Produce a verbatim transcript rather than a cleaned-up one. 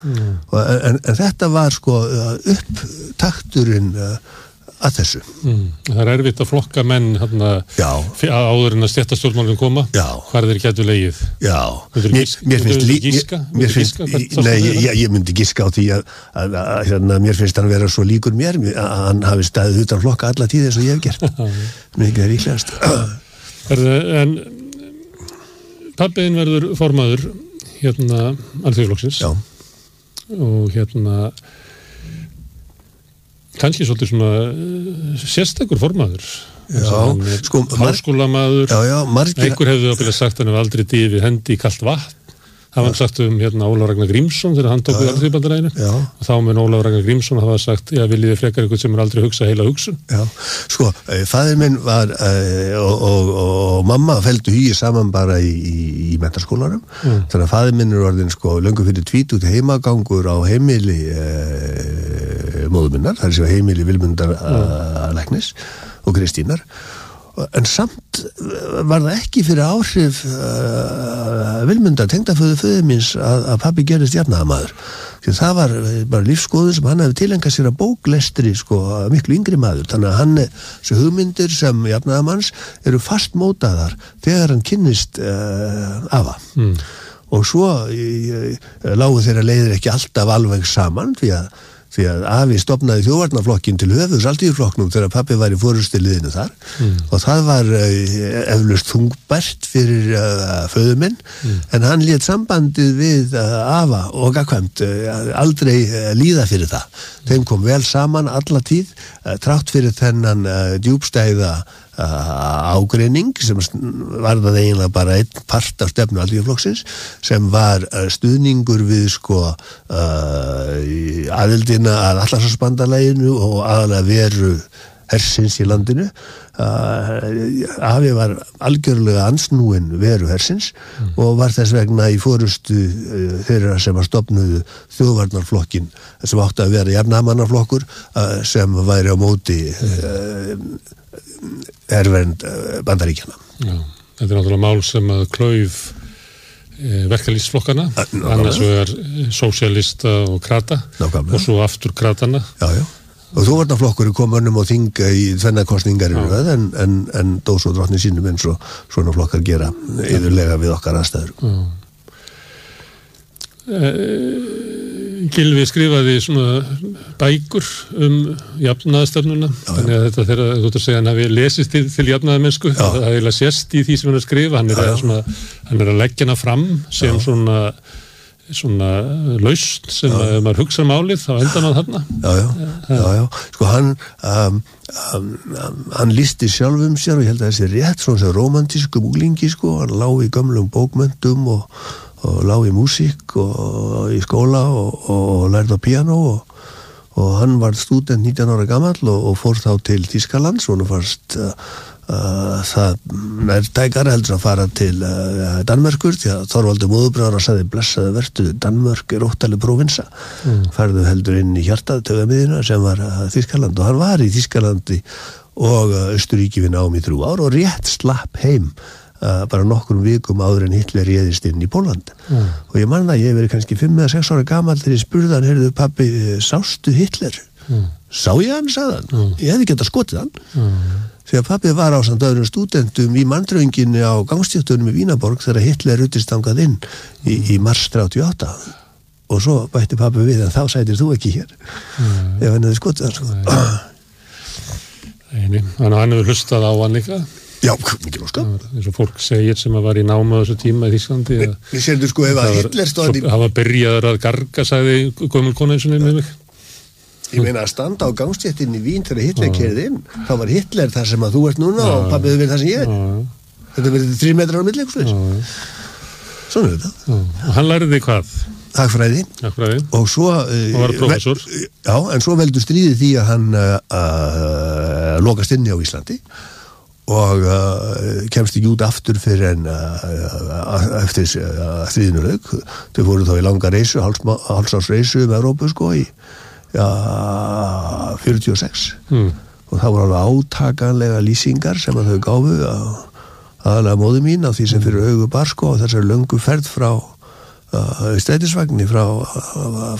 mm. en, en þetta var sko upptakturinn að þessu. Mm. Það er erfitt að flokka menn hérna áður en að stéttastjórnmálin koma. Já. Hvar þeir gætu legið. Já. Mér, mér finnst líka mér finnst nei, ég, ég myndi giska á því að, að, að hérna, mér finnst hann vera svo líkur mér að hann hafi staðið utan flokka alla tíð eins og ég hef gert. Mikið er líklegast. En pabbiðin verður formaður hérna Alþýðuflokksins. Já. Og hérna kannski svolítið svona sérstakur formaður. Já, sko, háskólamaður. Já, já, margir. Einhver hefði ábyggilega sagt hann hefur aldrei dýfið hendi í kalt vatn. Það var sagt um hérna Ólafur Ragnar Grímsson þegar hann tók við Alþýðubandalaginu. Og þá mun Ólafur Ragnar Grímsson hafa sagt, já, viljið þið frekar eitthvað sem er aldrei hugsa heila hugsun. Já, sko, faðir minn var og, og, og mamma felldu hugi saman bara í, í, í menntaskólanum. Mm. Þannig að faðir minn er orðin sko löngu fyrir tvítug heimagangur á heimili e, móður minnar, það er sem heimili Vilmundar mm. Læknis og Kristínar. En samt var það ekki fyrir áhrif uh, Vilmundar tengdaföðu föðu míns að, að pabbi gerðist jafnaðarmaður. Því það var bara lífsskoðun sem hann hefði tilengað sér að bóklestri sko, miklu yngri maður. Þannig að hann, þessi hugmyndir sem jafnaðarmanns eru fast mótaðar þegar hann kynnist uh, afa. Mm. Og svo lágu þeirra leiðir ekki alltaf alveg saman því að því að afi stofnaði þjóðvarnarflokkin til höfuðs Alþýðuflokknum þegar pabbi var í forystiliðinu þar mm. og það var uh, eflaust þungbært fyrir uh, föðu minn mm. en hann lét sambandið við uh, afa og gagkvæmt uh, aldrei uh, líða fyrir það. Þeim kom vel saman alla tíð uh, trátt fyrir þennan uh, djúpstæða Uh, ágreining sem var það eiginlega bara einn part af stefnu Alþýðuflokksins sem var uh, stuðningur við sko uh, aðildina að Atlantshafsbandalaginu og aðalega veru hersins í landinu. Uh, afi var algjörlega ansnúin veru hersins mm. og var þess vegna í forustu uh, þeirra sem að stofnuðu þjóðvarnarflokkin sem átti að vera jafnaðarmannaflokkur uh, sem væri á móti uh, ervernd Bandaríkjanna. Já, þetta er náttúrulega mál sem að klauf e, verkalýðsflokkana, annars vegar sósíalista og krata Nákvæmlega. Og svo aftur kratana. Já, já. Og þjóðvarnarflokkur kom önnum og þing í tvennakostningar en, en, en dós og drottni sínum eins og svona flokkar gera yfirlega við okkar aðstæður. Já. E, Gylfi skrifaði svona bækur um jafnaðarstefnuna, þannig að þetta þegar þú ert að segja hann hafi lesist til, til jafnaðarmennsku, það hafi eiginlega sést í því sem hann er að skrifa, hann er, já, að, svona, hann er að leggja hana fram sem já. svona svona lausn sem að ef maður hugsa málið þá enda maður þarna. Já, já, já, já. Sko hann um, um, hann lýsti sjálfum sér og ég held að þessi rétt svona sem romantískum unglingi sko, hann lá í gömlum bókmenntum og og lá í músík og í skóla og, og lærði á píanó og, og hann var stúdent nítján ára gamall og, og fór þá til Þýskalands og hann fannst uh, uh, það nærtækara heldur að fara til uh, Danmerkur því að Þorvaldur móðurbræður sagði blessaði vertu, Danmörk er óttaleg próvinsa mm. færðu heldur inn í hjartað taugamiðina sem var uh, Þýskaland og hann var í Þýskalandi og uh, Austurríki við nám í þrjú ár og rétt slapp heim Uh, bara nokkrum vikum áður en Hitler réðist inn í Póland mm. og ég man það, ég hef verið kannski fimm eða sex ára gamall þegar ég spurði hann, heyrðu pabbi, sástu Hitler? Mm. Sá ég hann, sagði hann mm. ég hefði getað skotið hann mm. þegar pabbi var á samt öðrum stúdentum í mandraunginni á gangstéttunum í Vínaborg þegar Hitler ruttist þangað inn í, mm. í mars þrjátíu og átta og svo bætti pabbi við en þá sætir þú ekki hér mm. ef hann hefði skotið hann sko. Eini, þannig að hann hefur hlustað á hann líka. Já, mikið lóska. Eins og fólk segir sem að var í náma á þessu tíma í Þýskalandi. Við séum þú sko ef að Hitler stóð í... Það var byrjaður að garga, sagði gömul kona eins og nefnir mig. Ég meina að standa á gangstéttin í Vín þegar Hitler keyrði inn. Þá var Hitler þar sem að þú ert núna og pabbi hefur verið þar sem ég er. Þetta verið þrír metrar á milli, eitthvað. Svona er þetta. Og hann læriði hvað? Hagfræði. Hagfræði. Og svo... Og var prófessor. Já, en svo veldur stríðið því að hann uh, lokast inni á Íslandi og uh, kemst ekki út aftur fyrir en uh, eftir uh, stríðinu lauk. Þau fóru þá í langa reysu, hálfsárs reysu um Evrópu sko í ja, fjörutíu og sex. Mm. Og það voru alveg átakanlega lýsingar sem að þau gáfu að aðalega móðu mín af því sem fyrir augu bar sko og þessari löngu ferð frá strætisvagni frá,